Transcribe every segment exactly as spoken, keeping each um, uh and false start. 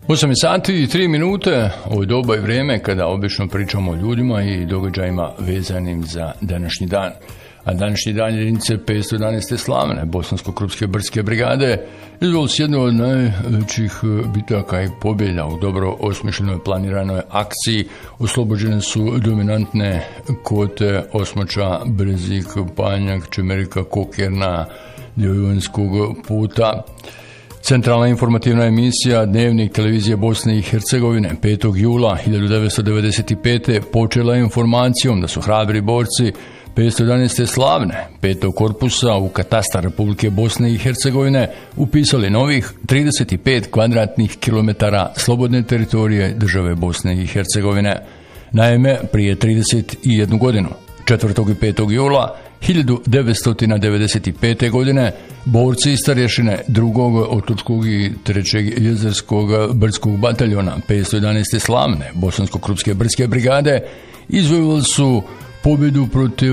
osam sati i tri minute, ovo je doba i vrijeme kada obično pričamo o ljudima i događajima vezanim za današnji dan. A današnji dan jedinice petsto jedanaeste slavne Bosansko-Krupske brdske brigade izvoli s jednu od najvećih bitaka i pobjeda u dobro osmišljenoj planiranoj akciji. Oslobođene su dominantne kote Osmača, Brezik, Panjak, Čemerika, Kokerna, dio Ivanjskog puta. Centralna informativna emisija Dnevnik televizije Bosne i Hercegovine petog jula hiljadu devetsto devedeset pete. počela je informacijom da su hrabri borci petsto jedanaeste slavne petog korpusa u katastar Republike Bosne i Hercegovine upisali novih trideset pet kvadratnih kilometara slobodne teritorije države Bosne i Hercegovine. Naime, prije trideset jednu godinu, četvrtog i petog jula hiljadu devetsto devedeset pete. godine, borci iz starješine drugog otočkog i trećeg jezerskog brdskog bataljona petsto jedanaeste slavne Bosansko-Krupske brdske brigade izvojevali su pobjedu protiv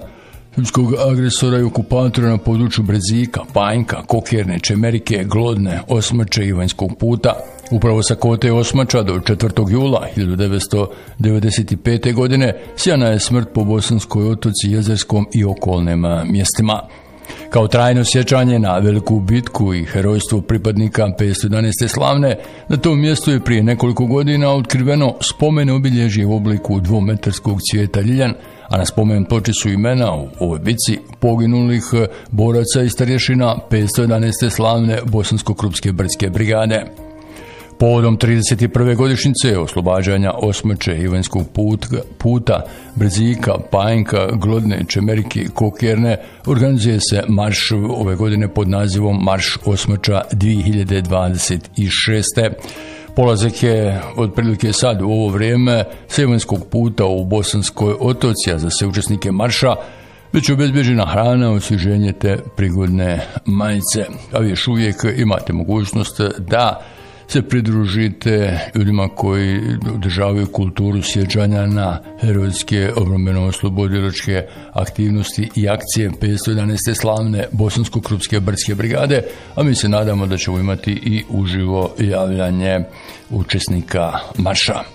srpskog agresora i okupatora na području Brezika, Panjka, Kokerne, Čemerike, Glodne, Osmače i Ivanjskog puta. Upravo sa kote Osmača do četvrtog jula hiljadu devetsto devedeset pete. godine sjajna je smrt po Bosanskoj otoci, Jezerskom i okolnim mjestima. Kao trajno sjećanje na veliku bitku i herojstvo pripadnika petsto jedanaeste slavne, na tom mjestu je prije nekoliko godina otkriveno spomen obilježje u obliku dvometarskog cvijeta ljiljan, a na spomen ploči su imena u ovoj bitci poginulih boraca i starješina petsto jedanaeste slavne Bosansko-Krupske brdske brigade. Povodom trideset prve godišnjice oslobađanja Osmače, Ivanjskog puta, Brezika, Panjka, Glodne, Čemerike, Kokerne organizuje se marš ove godine pod nazivom Marš Osmača dvije hiljade dvadeset šeste. Polazak je otprilike sad u ovo vrijeme sa Ivanjskog puta u Bosanskoj otoci, a za sve učesnike marša već je obezbeđena hrana, osvježenje te prigodne majice. A vi još uvijek imate mogućnost da se pridružite ljudima koji održavaju kulturu sjećanja na herojske obrambeno-oslobodilačke aktivnosti i akcije petsto jedanaeste slavne Bosansko-Krupske brdske brigade, a mi se nadamo da ćemo imati i uživo javljanje učesnika marša.